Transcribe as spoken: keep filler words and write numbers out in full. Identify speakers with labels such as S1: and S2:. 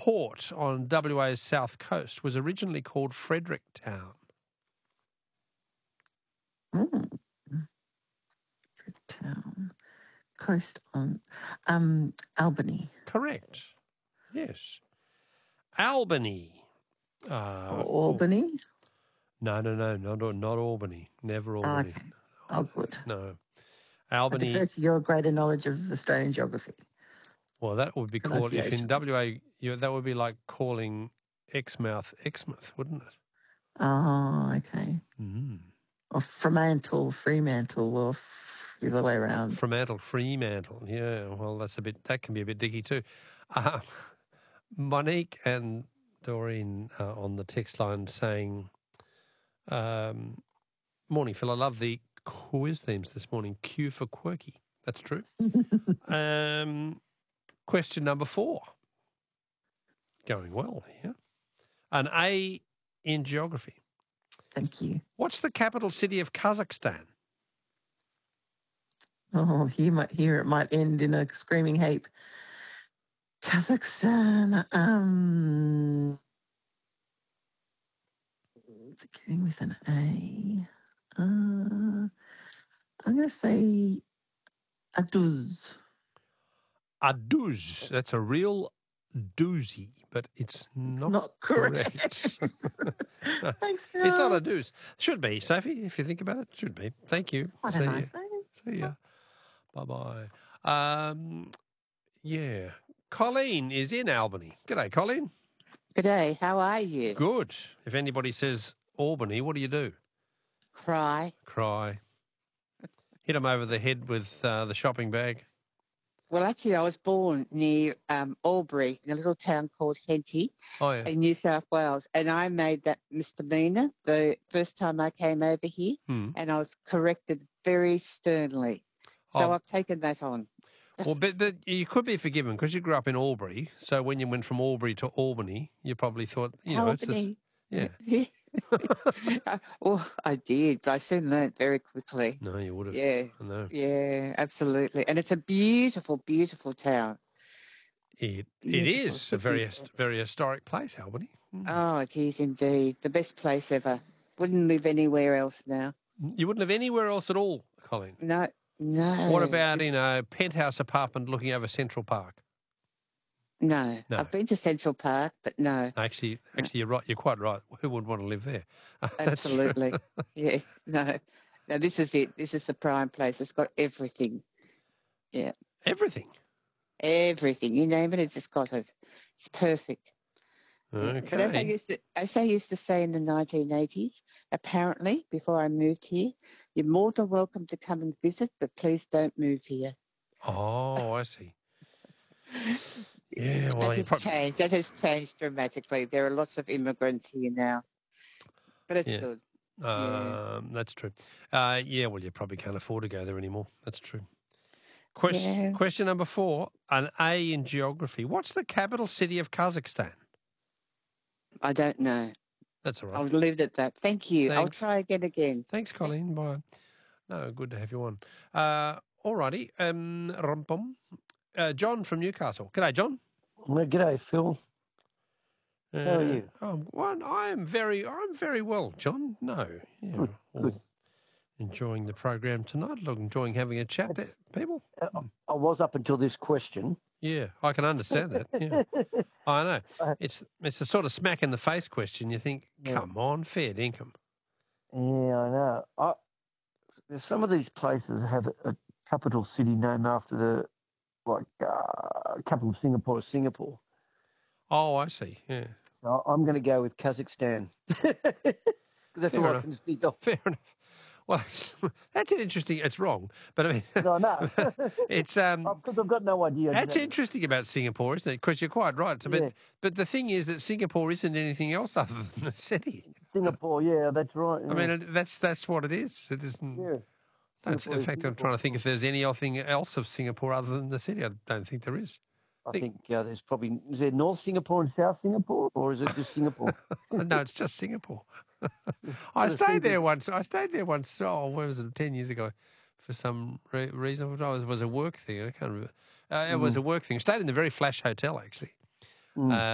S1: port on W A's south coast was originally called Fredericktown?
S2: Mm. Town. Coast on um, Albany.
S1: Correct. Yes. Albany. Uh,
S2: Or Albany?
S1: Oh, no, no, no, not, not Albany. Never
S2: Oh,
S1: Albany.
S2: okay. Oh, good.
S1: No.
S2: I
S1: Albany.
S2: defer to your greater knowledge of Australian geography.
S1: Well, that would be called, if in W A, you, that would be like calling Exmouth Exmouth, wouldn't it?
S2: Oh, okay.
S1: Mm.
S2: Or Fremantle, Fremantle, or f- the other way around.
S1: Fremantle, Fremantle. Yeah, well, that's a bit, that can be a bit dicky too. Uh, Monique and Doreen uh, on the text line saying, um, morning, Phil, I love the quiz themes this morning. Q for quirky. That's true. um, question number four. Going well here. An A in geography.
S2: Thank you.
S1: What's the capital city of Kazakhstan?
S2: Oh, here, might, here it might end in a screaming heap. Kazakhstan, um, beginning with an A. Uh, I'm going to say Aduz.
S1: Aduz. That's a real doozy, but it's not,
S2: Not correct.
S1: correct.
S2: Thanks, Phil.
S1: It's not a deuce. Should be, Sophie, if you think about it. Should be. Thank you.
S2: What
S1: See
S2: a nice
S1: ya.
S2: name.
S1: See ya. Bye-bye. Um, yeah. Colleen is in Albany. G'day, Colleen.
S3: G'day, how are you?
S1: Good. If anybody says Albany, what do you do?
S3: Cry.
S1: Cry. Hit them over the head with uh, the shopping bag.
S3: Well, actually, I was born near um, Albury, in a little town called Henty,
S1: Oh, yeah.
S3: in New South Wales, and I made that misdemeanour the first time I came over here,
S1: Hmm.
S3: and I was corrected very sternly. So
S1: Oh.
S3: I've taken that on.
S1: Well, but, but you could be forgiven because you grew up in Albury. So when you went from Albury to Albany, you probably thought, you know, it's just, yeah.
S3: Well, I did, but I soon learnt very quickly.
S1: No, you would have.
S3: Yeah,
S1: I know.
S3: yeah, absolutely. And it's a beautiful, beautiful town.
S1: It, it
S3: Beautiful
S1: is a very,
S3: city.
S1: very historic place, Albany. Mm.
S3: Oh, it is indeed. The best place ever. Wouldn't live anywhere else now.
S1: You wouldn't live anywhere else at all, Colleen.
S3: No, no.
S1: What about
S3: Just-
S1: in a penthouse apartment looking over Central Park?
S3: No.
S1: No.
S3: I've been to Central Park, but no.
S1: Actually, actually, you're right. You're quite right. Who would want to live there? That's true.
S3: Absolutely. Yeah, no. No, this is it. This is the prime place. It's got everything. Yeah,
S1: Everything.
S3: everything. You name it, it's just got it. It's perfect. Yeah. But as I
S1: Okay.
S3: used to, as I used to say in the nineteen eighties, apparently, before I moved here, you're more than welcome to come and visit, but please don't move here.
S1: Oh, I see. Yeah, well,
S3: that
S1: you
S3: has
S1: prob-
S3: changed. That has changed dramatically. There are lots of immigrants here now, but it's
S1: Yeah.
S3: good.
S1: Um, that's true. Uh, yeah, well, you probably can't afford to go there anymore. That's true. Question,
S3: Yeah.
S1: question number four, an A in geography. What's the capital city of Kazakhstan?
S3: I don't know.
S1: That's all right.
S3: I'll leave it at that. Thank you. I'll
S1: Thanks.
S3: try again again.
S1: Thanks, Colleen. Bye. No, good to have you on. Uh, all righty. Um, rum-pum. uh, John from Newcastle. G'day, John.
S4: Well, g'day, Phil.
S1: Uh,
S4: How are you?
S1: Um, well, I am very, I'm very well, John. No, yeah,
S4: Good,
S1: all
S4: good.
S1: enjoying the program tonight. Look, enjoying having a chat,
S4: That's-
S1: to people.
S4: Uh, I was up until this question.
S1: Yeah, I can understand that. Yeah, I know.
S4: Uh,
S1: It's it's a sort of smack in the face question. You think,
S4: Yeah.
S1: come on, fair dinkum.
S4: Yeah, I know. I, there's some of these places have a, a capital city named after the, like, uh, capital of Singapore, Singapore.
S1: Oh, I see. Yeah,
S4: So I'm going to go with Kazakhstan. 'Cause that's
S1: Fair
S4: all I
S1: enough.
S4: can think of.
S1: fair enough. Well, that's an interesting. It's wrong, but I mean,
S4: I know.
S1: it's um.
S4: Because I've got no idea.
S1: That's
S4: you know.
S1: interesting about Singapore, isn't it? Because you're quite right. But
S4: Yeah.
S1: but the thing is that Singapore isn't anything else other than a city.
S4: Singapore, yeah, that's right.
S1: I mean, it- that's that's what it is. It isn't.
S4: yeah.
S1: don't-
S4: Singapore
S1: in
S4: is
S1: fact, I'm
S4: Singapore.
S1: trying to think if there's anything else of Singapore other than the city. I don't think there is.
S4: I think uh, there's probably, is there North Singapore and South Singapore, or is it just Singapore?
S1: No, it's just Singapore. I
S4: Just
S1: stayed
S4: thinking-
S1: there once. I stayed there once. Oh, where was it? Ten years ago, for some re- reason. It was a work thing. I can't remember. Uh, it was a work thing. Stayed in the very flash hotel actually.
S4: Mm.
S1: Uh,